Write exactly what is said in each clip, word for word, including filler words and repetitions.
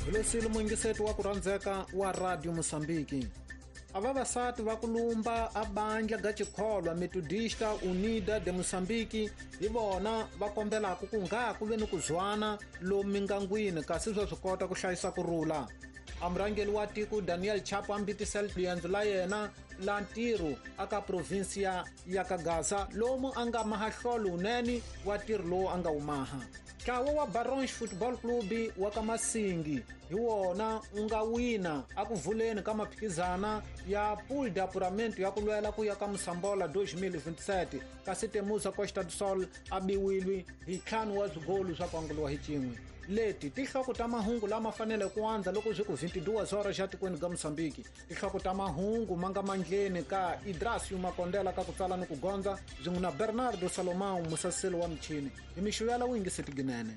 Hilosile mwingisetu wa kurandzeka wa Radio Mosambiki. Ava vasati va kulumba a bandla ga Chikholwa Metodista Unida de Moçambique hi vona va kombelaka ku nga ku ve ni ku zwana lomu mingangwini kasi swa swi kota ku hlayisa kurhula. Amurhangeli wa tiko Daniel Chapo ambitisele riendzo la yena la ntirho aka provinsia ya Kagaza lomu a nga mahahlolo unene wa ntirho lowu a nga wu maha. Ntlawa wa Barões Football Club wa ka Masingi hi wona u nga wina a ku vuleni ka maphikizana ya pool de apuramento ya ku lwela ku ya ka Mosambola dois mil e vinte e sete kasi Temuza Costa do Sol a biwilwi hi ntlhanu wa swigolu swa ku anguliwa hi cin'we. Leti tinhloko ta mahungu lama fanele ku andza loko byi ku twenty-two horas xa tikweni ga Mosambiki. Tinhloko ta mahungu ma nga mandleni ka Idrasio Makondela ka ku tsala ni ku gondza byin'we na Bernardo Salomão musaseli wa michini hi mixuyala wingiseti ginene.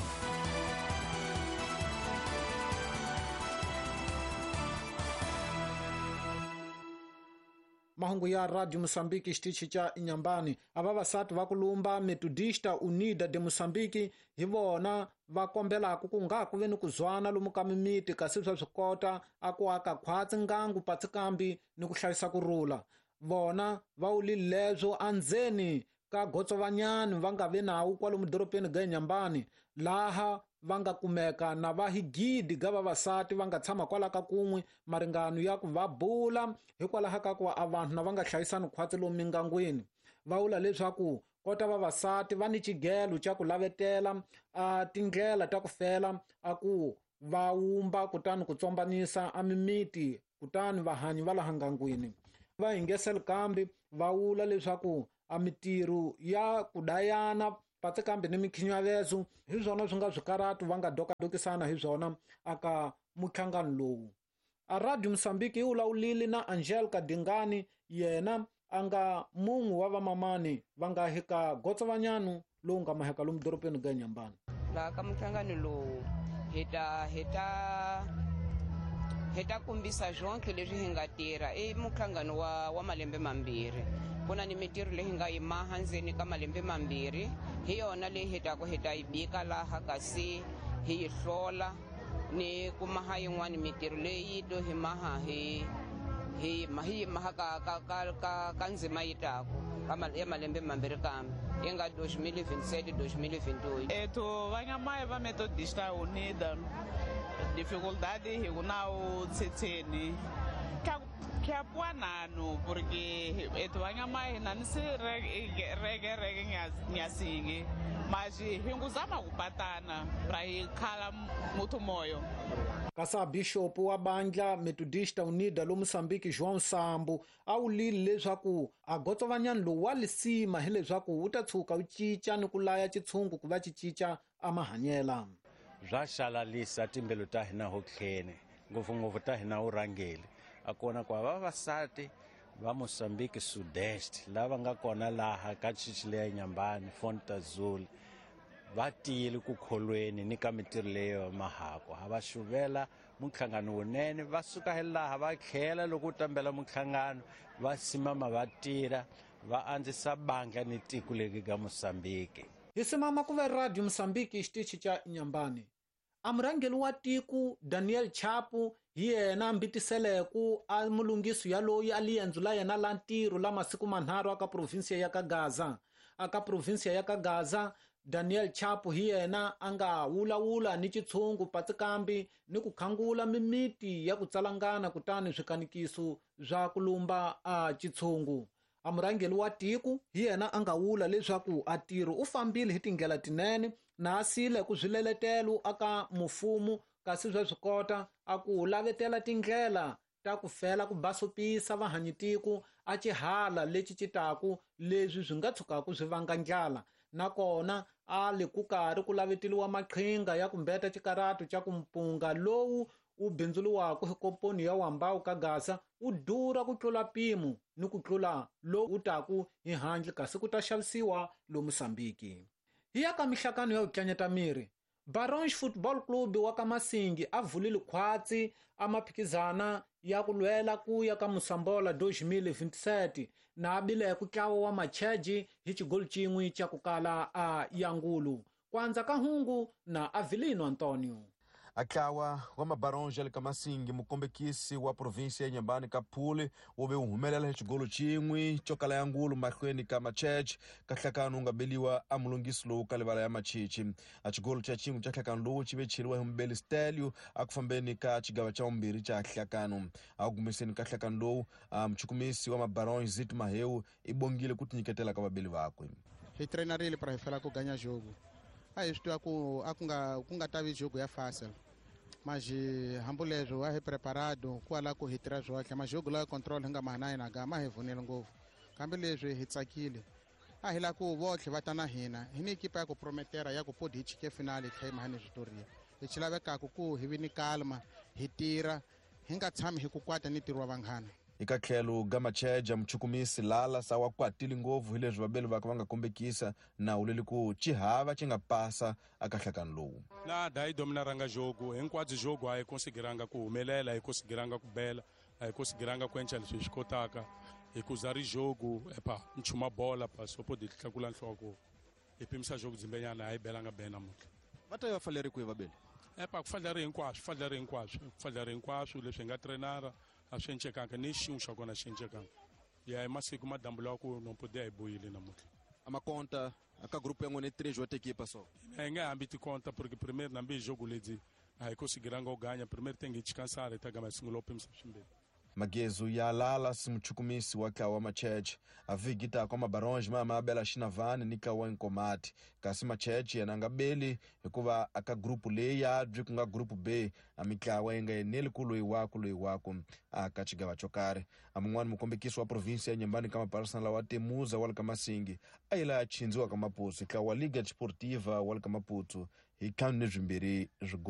Mahungu ya Radio Mosambiki xitichi cha Inyambani. Ava vasati va kulumba Metodista Unida de Moçambique hi vona va kombelaka ku nga ku ve ni ku zwana lomu ka mimiti kasi swa swi kota a ku aka khwatsi ngangu patsikambi ni ku hlayisa kurhula. Vona va wulile lebyo andzeni ka Gotsovanyani va nga ve nawu kwalomu doropeni ga Inyambani laha va nga kumeka na vahigidi ga vavasati va nga tshama kwala ka kun'we maringano ya ku va bula hikwalaho ka ku a vanhu na va nga hlayisani khwatsi lomu mingangwini. Va vula leswaku kota vavasati va ni xigelo xa ku lavetela a tindlela ta ku fela a ku va wumba kutani ku tsombanisa a mimiti kutani vahanyi va laha ngangwini. Va hingeseli kambe va vula leswaku a mitirho ya ku dayana patsikambe ni mikhinyavezo hi zwona swi nga swikaratu va nga dokadokisana hi zwona aka mutlhangano lowu. A Radio Mosambiki yi wulawulile na Angelica Dingani yena a nga mun'we wa vamamani va nga hika Gotsovanyani lowu nga maheka lomu doropeni ga Inyambani. Laha ka mutlhangano lowu hi ta hi ta hi ta kombisa zonke leswi hi nga tirha i mutlhangano wa wa malembe mambirhi. Kuna ni mitirho leyi nga yi maha ndzeni ka malembe mambirhi hi yona leyi hi taku hi ta yi bika laha kasi hi yi hlola ni ku maha yin'wani mitirho leyi to hi maha hi hi hi maha ka ka ka ka ka ndzima yi taku ya malembe mambirhi kambe yi nga dois mil e vinte e sete dois mil e vinte e oito. Eto vanyamai va Metodista Unida dificuldade hi ku na u tshetsheni kya puanano porque eto vanyamai na ni si rege rege rege nyasingi maji hinguzama kupatana pra hi khala muthu moyo. Kasa Bishop wa bandla Metodista Unida lo Moçambique João Sambo a wulile leswaku a Gotsovanyani lowu wa lisima hi leswaku wu ta tshuka wu cica ni ku laya xitshungu ku va cica a mahanyela. Bya xalalisa timbelo ta hina hotlhene ngopfungopfu ta hina vurhangeli a kona kwa vavasati va Moçambique Sudeste lava nga kona laha ka chichi leya Inyambani Fonte Azul va tiyile ku kholweni ni ka mitirho leyo mahako ha va xuvela mutlhangano wunene va suka hi laha va tlhela loko tambela mutlhangano va simama va tirha va andzisa bandla ni tiko leri ga Moçambique. Hi simama ku ve Radio Mosambiki xitichi cha Inyambani. Amurhangeli wa tiko Daniel Chapo hi yena ambitiseleko a mulungiso ya loyi a liendzo la yena la ntirho la masiku manharhu aka provinsia ya Kagaza. Aka provinsia ya Kagaza Daniel Chapo hi yena a nga wulawula ni xitshungu patsikambi ni ku khangula mimiti ya ku tsalangana kutani swikanikiso bya ku lumba a xitshungu. Amurhangeli wa tiko hi yena a nga wula leswaku a tirho u fambile hi tindlela tinene na a sile ku swileletelo aka mufumo kasi bya swi kota a ku lavetela tindlela ta ku fela ku basopisa vahanyitiko a cihala lexi citaku leswi swi nga tshukaku swi vanga ndlala nakona a le ku karhi ku laveteliwa maqhinga ya ku mbeta cikaratu ca ku mpunga lowu u bindzuluwaku hi komponi ya Wambawu Kagaza u durha ku tlula mpimo ni ku tlula lowu u taku hi handle kasi ku ta xavisiwa lo Mosambiki. Hi ya ka mihlakano ya ku tlanyeta miri Barões Football Club wa ka Masingi a vulile khwatsi a maphikizana ya ku lwela ku ya ka Mosambola dois mil e vinte e sete na a bile ku ntlawa wa macheji hi xigoli cin'we ca ku kala a Yangulu. Kwanza ka hungu na Avelino Antonio. Akawa wa Mabarões ali Kamasingi mukombekisi wa província ya Inhambane Kapule ove uhumelela hechigolo chimwe chokala ya ngulu mahlweni ka Machech kahlakano ngabeliwa amulungisi lowu kalevala ya Machichi achigolo cha chimwe cha hlakano lowu chive chiliwa humbeli Stelio akufambeni ka chigawa cha umbiri cha hlakano akugumiseni ka hlakano lowu mchukumisi wa Mabarões Zito Maheu ibongile kuti nyiketela ka babeli vakwe. Hi treinarile para hifela ku ganha jogo. Aí estou aku akunga kunga tavi jogo ya fácil. Mas hambulejo é preparado com ala com hitrar jogo, mas jogo lá controle hinga manai na gama hevunelo ngovo. Cambelejo hitsakile. Aí lá com o vote vai estar na hina. Hini equipa com prometera ya com pode que final que mais história. Echilava ka ku hivini calma, hitira, hinga tsami hikukwata ni tirwa vanghana. Ikakhelo Gamacheja mchukumisi lala sawa kwatili ngovu hilezwi babeli vakhe vangakombekisa na uleli ku chihava chingapasa akahlakano lowu. Na daí dominaranga jogo, enquanto jogo aí conseguiranga ku humelela, aí conseguiranga ku bela, aí conseguiranga ku encha leswi swi kotaka, hi ku zari jogo, epa nchuma bola pa so pode tlakula nhloko. Hi pimisa jogo dzimbenyana aí belanga bena namuntlha. Va ta va faleri ku babeli. Epa ku faleri hinkwaswo, faleri hinkwaswo, ku faleri hinkwaswo leswi nga treinara a swi encekanga ni xin'we xa kona xi encekanga ya hi masiku madambu lawa ku no pode hi boyile namuntlha. Amakonta aka grupo yangu ni três wata equipa só. Hi nge hambi tikonta porque primeiro nambe hi jogo ledzi a hi conseguiranga u ganha primeiro tem que descansar hi ta gama hi sungula u pimisa swimbirhi. Magezu ya lala si mchukumisi wa kawa Machech avigita kwa Mabarões mama abela Shinavani nika wa Nkomati kasi Machech ya nangabeli hikuva aka grupu le ya adri kunga grupu B amikawa yenga eneli kulo iwaku lo iwaku aka chigawa chokare amungwani mukombekisi wa província ya Inhambane kama Parsonal wa Temuza wala Kamasingi ayila chinzi wa Kamaputu ikawa Liga Desportiva wala Kamaputu hikanu nezvimbiri